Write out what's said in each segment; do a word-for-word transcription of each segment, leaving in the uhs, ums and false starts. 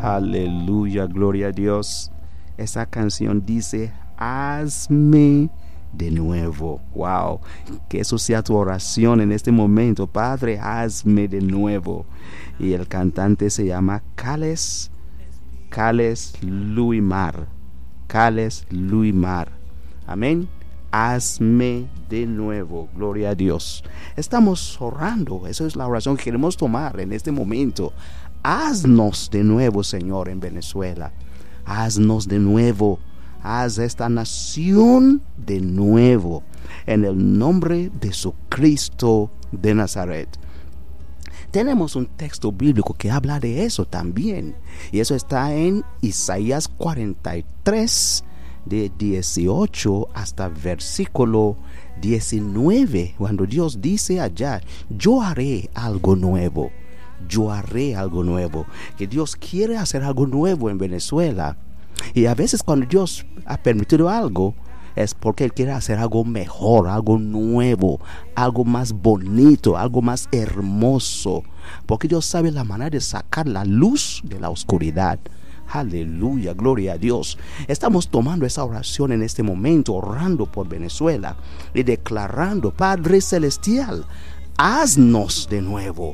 Aleluya, gloria a Dios. Esa canción dice: hazme de nuevo. Wow, que eso sea tu oración en este momento. Padre, hazme de nuevo. Y el cantante se llama Cales Cales Luimar. Cales Luimar. Amén. Hazme de nuevo, gloria a Dios. Estamos orando, esa es la oración que queremos tomar en este momento. Haznos de nuevo, Señor, en Venezuela. Haznos de nuevo. Haz esta nación de nuevo, en el nombre de Jesucristo de Nazaret. Tenemos un texto bíblico que habla de eso también, y eso está en Isaías cuarenta y tres, de dieciocho hasta versículo diecinueve, cuando Dios dice allá: yo haré algo nuevo, yo haré algo nuevo. Que Dios quiere hacer algo nuevo en Venezuela, y a veces cuando Dios ha permitido algo es porque Él quiere hacer algo mejor, algo nuevo, algo más bonito, algo más hermoso, porque Dios sabe la manera de sacar la luz de la oscuridad. Aleluya, gloria a Dios. Estamos tomando esa oración en este momento, orando por Venezuela y declarando: Padre Celestial, haznos de nuevo.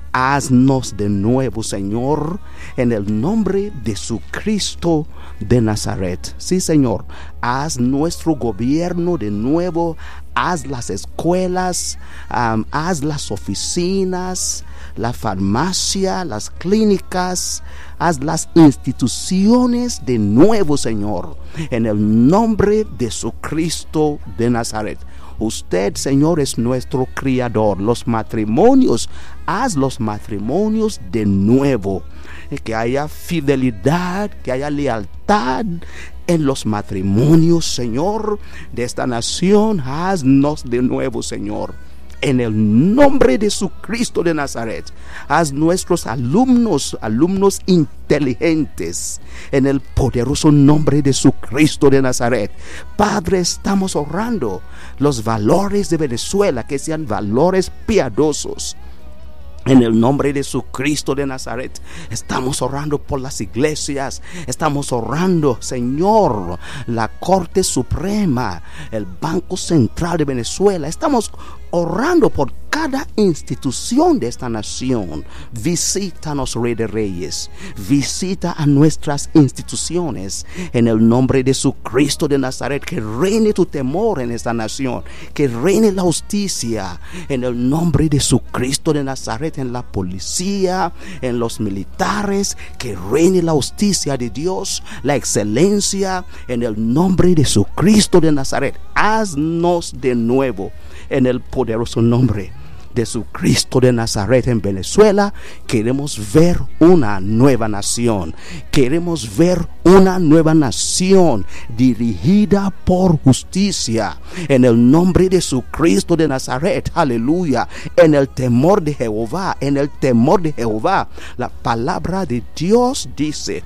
Haznos de nuevo, Señor, en el nombre de Jesucristo de Nazaret. Sí, Señor, haz nuestro gobierno de nuevo. Haz las escuelas, um, haz las oficinas, la farmacia, las clínicas, haz las instituciones de nuevo, Señor, en el nombre de Jesucristo de Nazaret. Usted, Señor, es nuestro criador. Los matrimonios, haz los matrimonios de nuevo. Que haya fidelidad, que haya lealtad en los matrimonios, Señor, de esta nación. Haznos de nuevo, Señor, en el nombre de Jesucristo de Nazaret. Haz nuestros alumnos, alumnos inteligentes, en el poderoso nombre de Jesucristo de Nazaret. Padre, estamos orando los valores de Venezuela, que sean valores piadosos. En el nombre de Jesucristo de Nazaret, estamos orando por las iglesias. Estamos orando, Señor, la Corte Suprema, el Banco Central de Venezuela. Estamos orando por cada institución de esta nación. Visítanos, Rey de Reyes. Visita a nuestras instituciones en el nombre de Jesucristo de Nazaret. Que reine tu temor en esta nación, que reine la justicia en el nombre de Jesucristo de Nazaret. En la policía, en los militares, que reine la justicia de Dios, la excelencia en el nombre de Jesucristo de Nazaret. Haznos de nuevo en el poderoso nombre de Jesucristo de Nazaret. En Venezuela queremos ver una nueva nación. Queremos ver una nueva nación dirigida por justicia, en el nombre de Jesucristo de Nazaret. Aleluya. En el temor de Jehová, en el temor de Jehová. La palabra de Dios dice: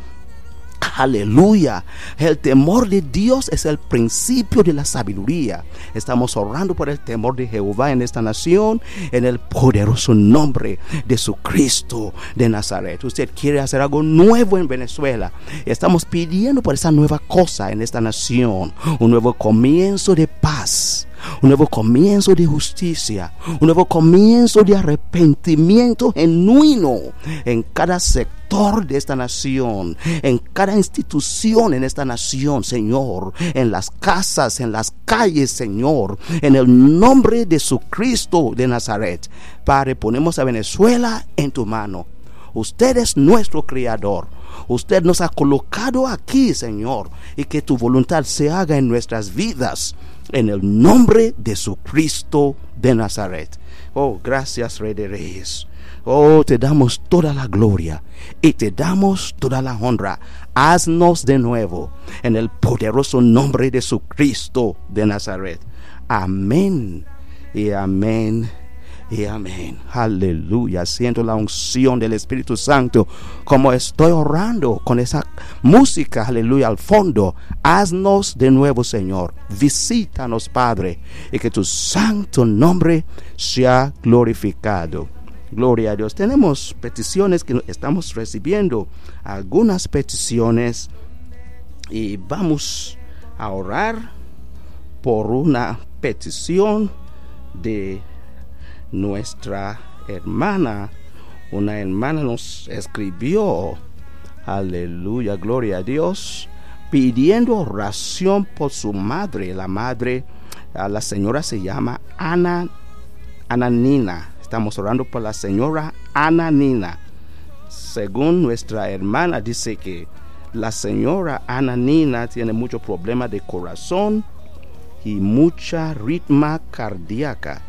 aleluya, el temor de Dios es el principio de la sabiduría. Estamos orando por el temor de Jehová en esta nación, en el poderoso nombre de Jesucristo de Nazaret. Usted quiere hacer algo nuevo en Venezuela. Estamos pidiendo por esa nueva cosa en esta nación, un nuevo comienzo de paz, un nuevo comienzo de justicia, un nuevo comienzo de arrepentimiento genuino en cada sector de esta nación, en cada institución en esta nación, Señor, en las casas, en las calles, Señor, en el nombre de Jesucristo de Nazaret. Padre, ponemos a Venezuela en tu mano. Usted es nuestro Creador. Usted nos ha colocado aquí, Señor, y que tu voluntad se haga en nuestras vidas, en el nombre de Jesucristo de Nazaret. Oh, gracias, Rey de Reyes. Oh, te damos toda la gloria y te damos toda la honra. Haznos de nuevo en el poderoso nombre de Jesucristo de Nazaret. Amén y amén y amén. Aleluya. Siento la unción del Espíritu Santo como estoy orando con esa música, aleluya, al fondo. Haznos de nuevo, Señor. Visítanos, Padre, y que tu santo nombre sea glorificado. Gloria a Dios. Tenemos peticiones que estamos recibiendo, algunas peticiones, y vamos a orar por una petición de nuestra hermana. Una hermana nos escribió, aleluya, gloria a Dios, pidiendo oración por su madre. La madre, la señora se llama Ana, Ana Nina. Estamos orando por la señora Ana Nina. Según nuestra hermana, dice que la señora Ana Nina tiene muchos problemas de corazón y mucha ritma cardíaca.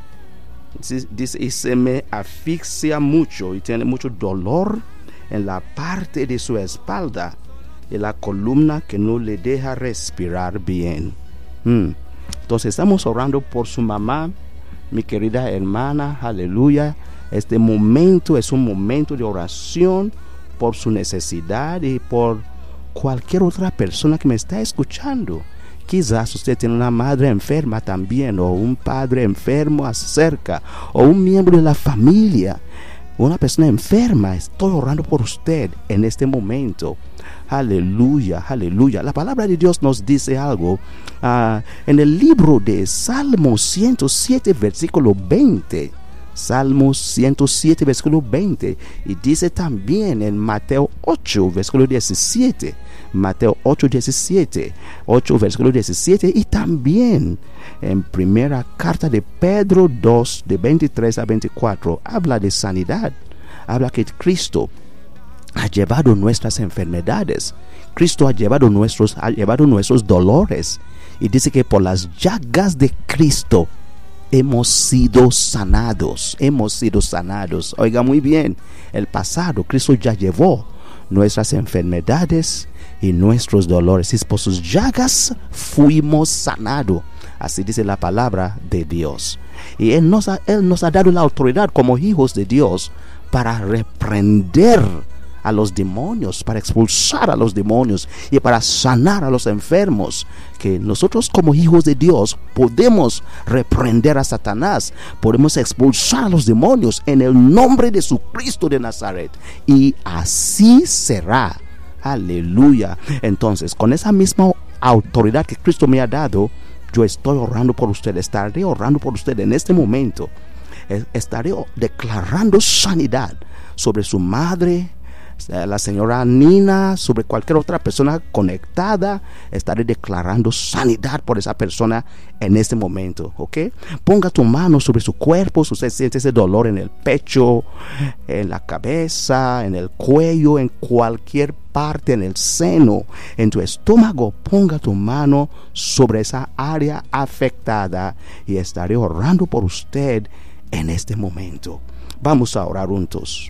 Dice, y se me asfixia mucho y tiene mucho dolor en la parte de su espalda y la columna que no le deja respirar bien. Hmm. Entonces estamos orando por su mamá, mi querida hermana, aleluya. Este momento es un momento de oración por su necesidad y por cualquier otra persona que me está escuchando. Quizás usted tiene una madre enferma también, o un padre enfermo cerca, o un miembro de la familia, una persona enferma. Estoy orando por usted en este momento. Aleluya, aleluya. La palabra de Dios nos dice algo uh, en el libro de Salmos ciento siete, versículo veinte. Salmos ciento siete, versículo veinte. Y dice también en Mateo ocho, versículo diecisiete. Mateo ocho, diecisiete. ocho, versículo diecisiete. Y también en primera carta de Pedro dos, de veintitrés a veinticuatro. Habla de sanidad. Habla que Cristo ha llevado nuestras enfermedades. Cristo ha llevado nuestros, ha llevado nuestros dolores. Y dice que por las llagas de Cristo hemos sido sanados. Hemos sido sanados. Oiga muy bien, el pasado, Cristo ya llevó nuestras enfermedades y nuestros dolores. Y por sus llagas fuimos sanados. Así dice la palabra de Dios. Y Él nos ha, Él nos ha dado la autoridad como hijos de Dios para reprender a los demonios, para expulsar a los demonios y para sanar a los enfermos. Que nosotros como hijos de Dios podemos reprender a Satanás, podemos expulsar a los demonios en el nombre de Jesucristo de Nazaret, y así será. Aleluya. Entonces, con esa misma autoridad que Cristo me ha dado, yo estoy orando por usted. Estaré orando por usted en este momento. Estaré declarando sanidad sobre su madre, la señora Nina, sobre cualquier otra persona conectada. Estaré declarando sanidad por esa persona en este momento, ¿ok? Ponga tu mano sobre su cuerpo. Si usted siente ese dolor en el pecho, en la cabeza, en el cuello, en cualquier parte, en el seno, en tu estómago, ponga tu mano sobre esa área afectada y estaré orando por usted en este momento. Vamos a orar juntos.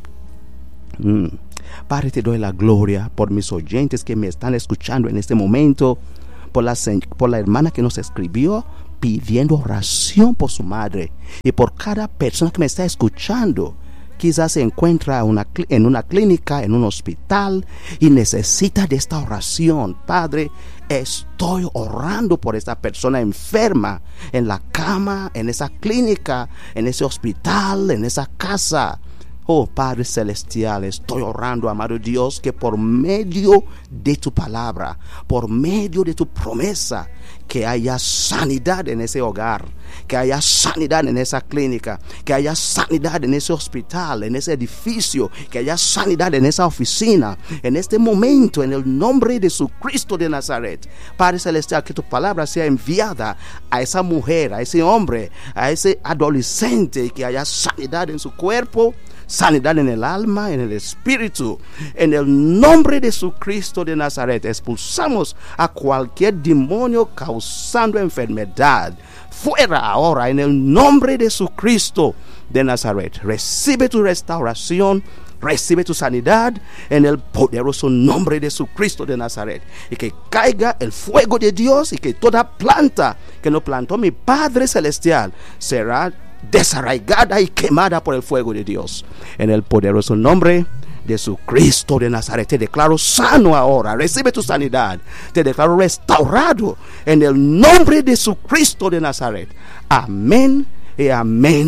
Mm. Padre, te doy la gloria por mis oyentes que me están escuchando en este momento, por la, por la hermana que nos escribió pidiendo oración por su madre, y por cada persona que me está escuchando. Quizás se encuentra una, en una clínica, en un hospital, y necesita de esta oración. Padre, estoy orando por esta persona enferma en la cama, en esa clínica, en ese hospital, en esa casa. Oh Padre Celestial, estoy orando, amado Dios, que por medio de tu palabra, por medio de tu promesa, que haya sanidad en ese hogar, que haya sanidad en esa clínica, que haya sanidad en ese hospital, en ese edificio, que haya sanidad en esa oficina, en este momento, en el nombre de Jesucristo de Nazaret. Padre Celestial, que tu palabra sea enviada a esa mujer, a ese hombre, a ese adolescente, que haya sanidad en su cuerpo, sanidad en el alma, en el espíritu. En el nombre de Jesucristo de Nazaret, expulsamos a cualquier demonio causando enfermedad. Fuera ahora, en el nombre de Jesucristo de Nazaret. Recibe tu restauración, recibe tu sanidad en el poderoso nombre de Jesucristo de Nazaret. Y que caiga el fuego de Dios, y que toda planta que no plantó mi Padre Celestial será desarraigada y quemada por el fuego de Dios. En el poderoso nombre de Jesucristo de Nazaret, te declaro sano ahora. Recibe tu sanidad. Te declaro restaurado en el nombre de Jesucristo de Nazaret. Amén y amén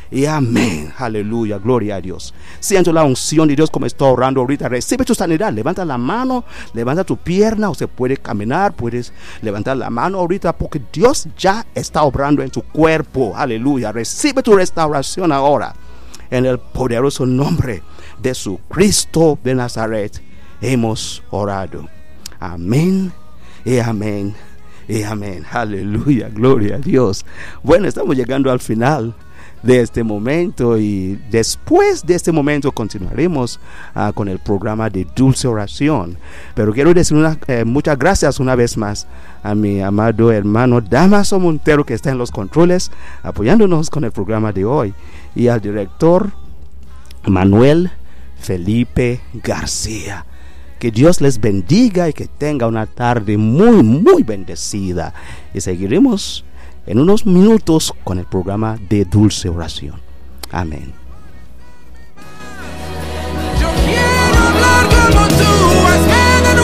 y amén. Aleluya, gloria a Dios. Siento la unción de Dios como está orando ahorita. Recibe tu sanidad. Levanta la mano, levanta tu pierna, o se puede caminar, puedes levantar la mano ahorita, porque Dios ya está obrando en tu cuerpo. Aleluya. Recibe tu restauración ahora. En el poderoso nombre de su Cristo de Nazaret hemos orado. Amén y amén y amén. Aleluya, gloria a Dios. Bueno, estamos llegando al final de este momento, y después de este momento continuaremos uh, con el programa de Dulce Oración. Pero quiero decir una, eh, muchas gracias una vez más a mi amado hermano Damaso Montero, que está en los controles apoyándonos con el programa de hoy, y al director Manuel Felipe García. Que Dios les bendiga y que tenga una tarde muy muy bendecida, y seguiremos en unos minutos con el programa de Dulce Oración. Amén. Yo quiero hablar como tú, hazme de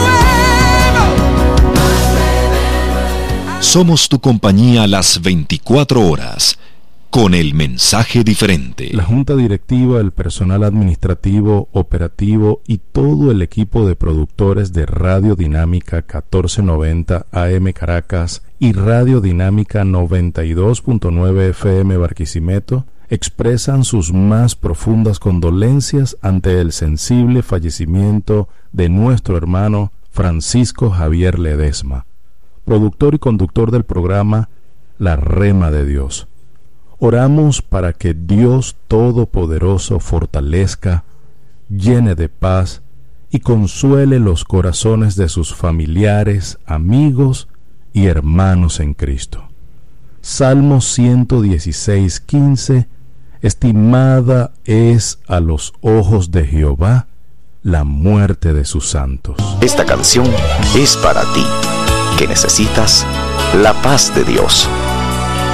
nuevo. Somos tu compañía las veinticuatro horas, con el mensaje diferente. La Junta Directiva, el personal administrativo, operativo y todo el equipo de productores de Radio Dinámica catorce noventa A M Caracas y Radio Dinámica noventa y dos punto nueve F M Barquisimeto expresan sus más profundas condolencias ante el sensible fallecimiento de nuestro hermano Francisco Javier Ledesma, productor y conductor del programa La Rema de Dios. Oramos para que Dios Todopoderoso fortalezca, llene de paz y consuele los corazones de sus familiares, amigos y hermanos en Cristo. Salmo ciento dieciséis, quince. Estimada es a los ojos de Jehová la muerte de sus santos. Esta canción es para ti, que necesitas la paz de Dios.